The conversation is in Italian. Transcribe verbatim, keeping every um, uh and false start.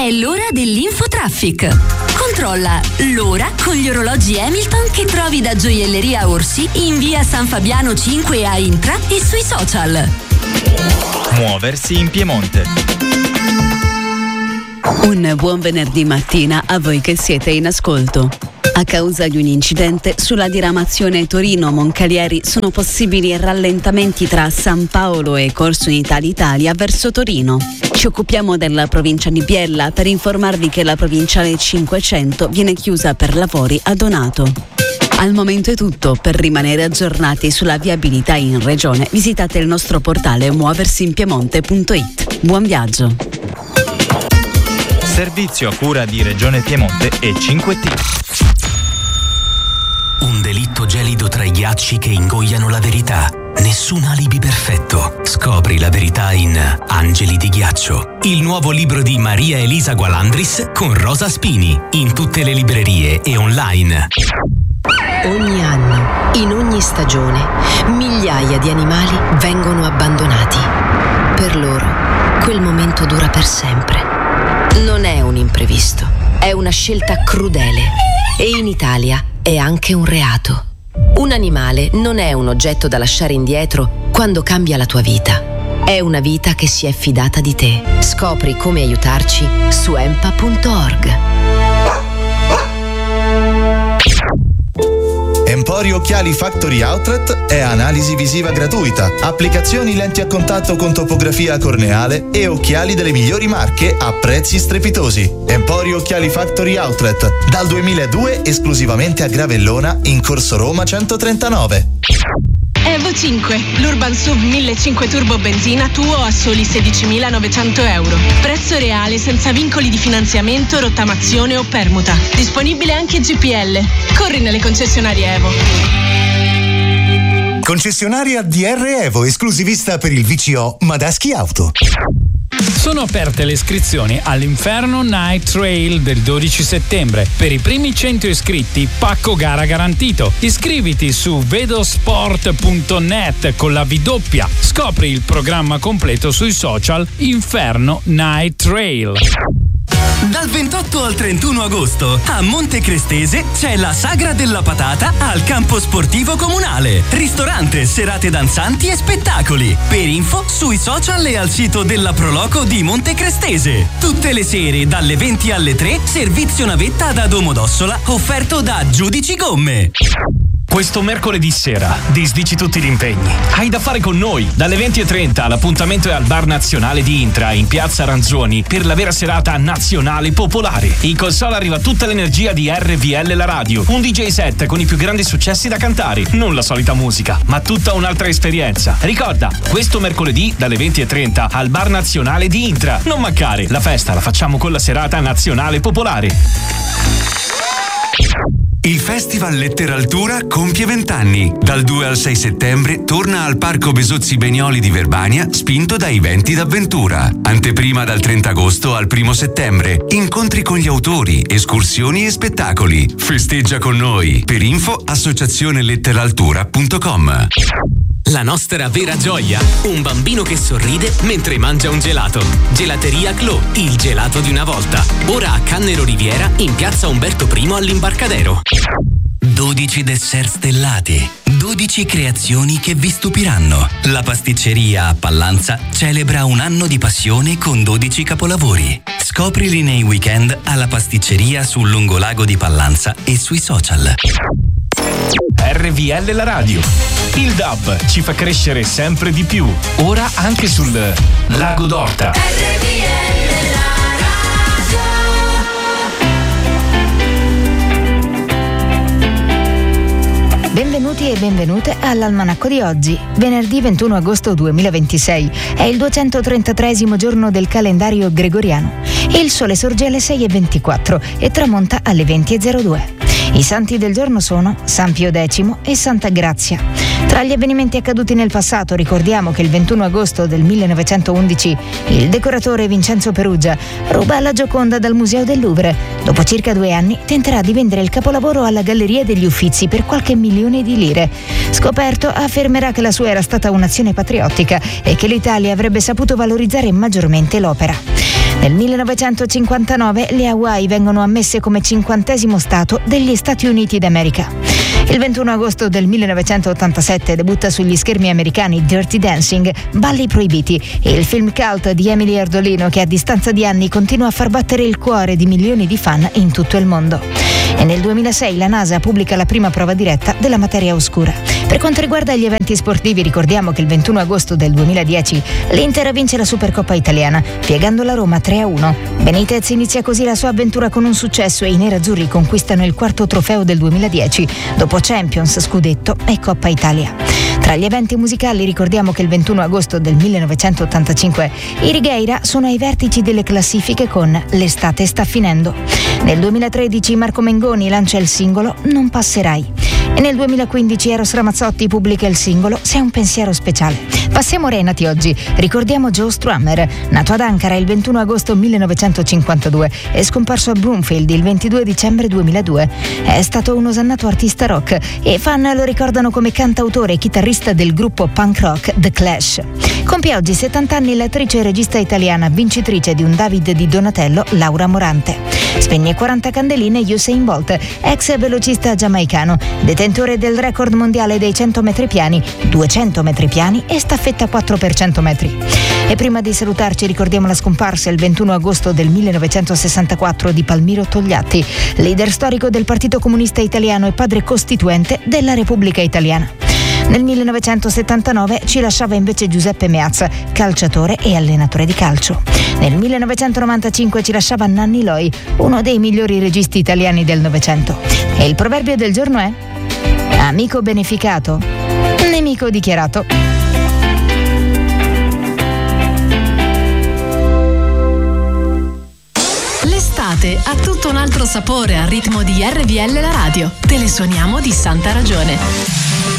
È l'ora dell'Infotraffic. Controlla l'ora con gli orologi Hamilton che trovi da Gioielleria Orsi in via San Fabiano cinque a Intra e sui social. Muoversi in Piemonte. Un buon venerdì mattina a voi che siete in ascolto. A causa di un incidente sulla diramazione Torino-Moncalieri sono possibili rallentamenti tra San Paolo e Corso Unità d'Italia verso Torino. Ci occupiamo della provincia di Biella per informarvi che la provinciale cinquecento viene chiusa per lavori a Donato. Al momento è tutto. Per rimanere aggiornati sulla viabilità in regione visitate il nostro portale muoversinpiemonte punto it. Buon viaggio! Servizio a cura di Regione Piemonte e cinque T. Un delitto gelido tra i ghiacci che ingoiano la verità. Nessun alibi perfetto. Scopri la verità in Angeli di ghiaccio, il nuovo libro di Maria Elisa Gualandris con Rosa Spini, in tutte le librerie e online. Ogni anno, in ogni stagione, migliaia di animali vengono abbandonati. Per loro, quel momento dura per sempre. Non è un imprevisto, è una scelta crudele e in Italia è anche un reato. Un animale non è un oggetto da lasciare indietro quando cambia la tua vita. È una vita che si è fidata di te. Scopri come aiutarci su empa punto org. Emporio Occhiali Factory Outlet è analisi visiva gratuita, applicazioni lenti a contatto con topografia corneale e occhiali delle migliori marche a prezzi strepitosi. Emporio Occhiali Factory Outlet, dal duemiladue esclusivamente a Gravellona in Corso Roma centotrentanove. Evo cinque, l'Urban Sub millecinquecento Turbo benzina tuo a soli sedicimilanovecento euro. Prezzo reale senza vincoli di finanziamento, rottamazione o permuta. Disponibile anche G P L. Corri nelle concessionarie Evo. Concessionaria D R Evo, esclusivista per il V C O Madaschi Auto. Sono aperte le iscrizioni all'Inferno Night Trail del dodici settembre. Per i primi cento iscritti, pacco gara garantito. Iscriviti su vedosport punto net con la V doppia. Scopri il programma completo sui social Inferno Night Trail. Dal ventotto al trentuno agosto a Monte Crestese c'è la Sagra della Patata al campo sportivo comunale. Ristorante, serate danzanti e spettacoli. Per info sui social e al sito della Proloco di Monte Crestese. Tutte le sere dalle venti alle tre servizio navetta da Domodossola offerto da Giudici Gomme. Questo mercoledì sera disdici tutti gli impegni. Hai da fare con noi. Dalle venti e trenta l'appuntamento è al Bar Nazionale di Intra in Piazza Ranzoni per la vera serata nazionale popolare. In console arriva tutta l'energia di R V L La Radio. Un D J set con i più grandi successi da cantare. Non la solita musica, ma tutta un'altra esperienza. Ricorda, questo mercoledì dalle venti e trenta al Bar Nazionale di Intra. Non mancare, la festa la facciamo con la serata nazionale popolare. Il Festival Letteraltura compie vent'anni. Dal due al sei settembre torna al Parco Besozzi Benioli di Verbania, spinto da eventi d'avventura. Anteprima dal trenta agosto al primo settembre. Incontri con gli autori, escursioni e spettacoli. Festeggia con noi. Per info associazione letteraltura punto com. La nostra vera gioia, un bambino che sorride mentre mangia un gelato. Gelateria Clou, il gelato di una volta. Ora a Cannero Riviera in piazza Umberto I all'Imbarcadero. dodici dessert stellati, dodici creazioni che vi stupiranno. La pasticceria a Pallanza celebra un anno di passione con dodici capolavori. Scoprili nei weekend alla pasticceria sul lungolago di Pallanza e sui social. R V L La Radio. Il D A B ci fa crescere sempre di più. Ora anche sul Lago d'Orta. Benvenuti e benvenute all'Almanacco di oggi, venerdì ventuno agosto duemilaventisei. È il duecentotrentatreesimo giorno del calendario gregoriano. Il sole sorge alle sei e ventiquattro e tramonta alle venti e zero due. I santi del giorno sono San Pio X e Santa Grazia. Tra gli avvenimenti accaduti nel passato ricordiamo che il ventuno agosto del millenovecentoundici il decoratore Vincenzo Perugia ruba la Gioconda dal Museo del Louvre. Dopo circa due anni tenterà di vendere il capolavoro alla Galleria degli Uffizi per qualche milione di lire. Scoperto, affermerà che la sua era stata un'azione patriottica e che l'Italia avrebbe saputo valorizzare maggiormente l'opera. Nel millenovecentocinquantanove le Hawaii vengono ammesse come cinquantesimo stato degli Stati Uniti d'America. Il ventuno agosto del millenovecentottantasette debutta sugli schermi americani Dirty Dancing, Balli proibiti, il film cult di Emily Ardolino che a distanza di anni continua a far battere il cuore di milioni di fan in tutto il mondo. E nel duemilasei la NASA pubblica la prima prova diretta della materia oscura. Per quanto riguarda gli eventi sportivi, ricordiamo che il ventuno agosto del duemiladieci l'Inter vince la Supercoppa italiana, piegando la Roma tre a uno. Benitez inizia così la sua avventura con un successo e i nerazzurri conquistano il quarto trofeo del duemiladieci, dopo Champions, Scudetto e Coppa Italia. Tra gli eventi musicali ricordiamo che il ventuno agosto del millenovecentottantacinque i Righeira sono ai vertici delle classifiche con L'estate sta finendo. Nel duemilatredici Marco Mengoni lancia il singolo Non passerai. E nel duemilaquindici Eros Ramazzotti pubblica il singolo Sei un pensiero speciale. Passiamo Renati oggi. Ricordiamo Joe Strummer, nato ad Ankara il ventuno agosto millenovecentocinquantadue e scomparso a Broomfield il ventidue dicembre duemiladue. È stato un osannato artista rock e fan lo ricordano come cantautore e chitarrista del gruppo punk rock The Clash. Compie oggi settanta anni l'attrice e regista italiana, vincitrice di un David di Donatello, Laura Morante. Spegne quaranta candeline Usain Bolt, ex velocista giamaicano, detentore del record mondiale dei cento metri piani, duecento metri piani e staffetta quattro per cento metri. E prima di salutarci ricordiamo la scomparsa il ventuno agosto del millenovecentosessantaquattro di Palmiro Togliatti, leader storico del Partito Comunista Italiano e padre costituente della Repubblica Italiana. Nel millenovecentosettantanove ci lasciava invece Giuseppe Meazza, calciatore e allenatore di calcio. Nel millenovecentonovantacinque ci lasciava Nanni Loi, uno dei migliori registi italiani del Novecento. E il proverbio del giorno è: amico beneficato, nemico dichiarato. L'estate ha tutto un altro sapore al ritmo di R V L la radio. Te le suoniamo di santa ragione.